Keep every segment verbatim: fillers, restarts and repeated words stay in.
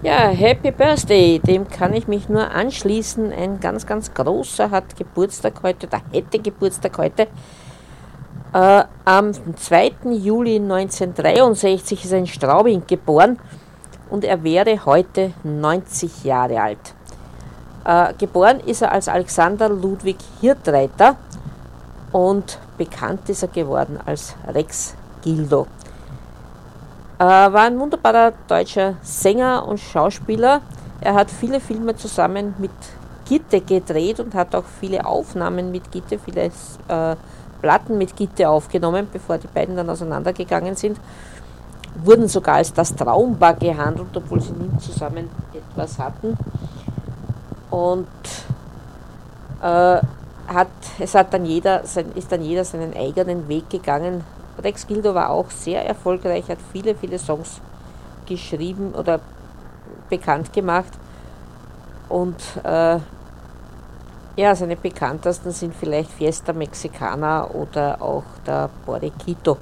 Ja, Happy Birthday, dem kann ich mich nur anschließen. Ein ganz, ganz großer hat Geburtstag heute, oder hätte Geburtstag heute. Äh, am zweiten Juli neunzehnhundertdreiundsechzig ist er in Straubing geboren und er wäre heute neunzig Jahre alt. Äh, geboren ist er als Alexander Ludwig Hirtreiter und bekannt ist er geworden als Rex Gildo. Äh, war ein wunderbarer deutscher Sänger und Schauspieler. Er hat viele Filme zusammen mit Gitte gedreht und hat auch viele Aufnahmen mit Gitte, viele äh, Platten mit Gitte aufgenommen, bevor die beiden dann auseinandergegangen sind. Wurden sogar als das Traumpaar gehandelt, obwohl sie nie zusammen etwas hatten. Und äh, hat, es hat dann jeder, sein, ist dann jeder seinen eigenen Weg gegangen. Rex Gildo war auch sehr erfolgreich, hat viele, viele Songs geschrieben oder bekannt gemacht. Und äh, ja, seine bekanntesten sind vielleicht Fiesta Mexicana oder auch der Borriquito.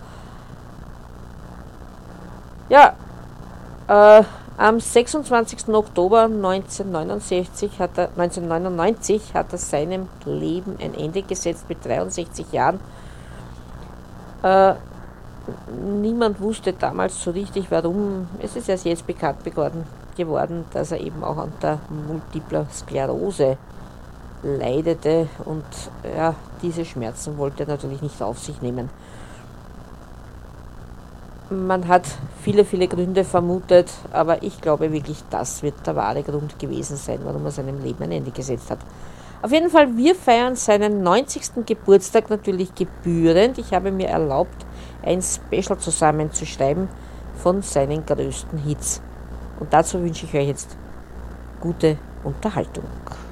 Ja, äh, am sechsundzwanzigsten Oktober neunzehnhundertneunundsechzig hat er, neunzehnhundertneunundneunzig hat er seinem Leben ein Ende gesetzt mit dreiundsechzig Jahren. Äh, niemand wusste damals so richtig warum. Es ist erst jetzt bekannt geworden, dass er eben auch unter multipler Sklerose leidete und ja, diese Schmerzen wollte er natürlich nicht auf sich nehmen. Man hat viele, viele Gründe vermutet, aber ich glaube wirklich, das wird der wahre Grund gewesen sein, warum er seinem Leben ein Ende gesetzt hat. Auf jeden Fall, wir feiern seinen neunzigsten Geburtstag natürlich gebührend. Ich habe mir erlaubt, ein Special zusammenzuschreiben von seinen größten Hits. Und dazu wünsche ich euch jetzt gute Unterhaltung.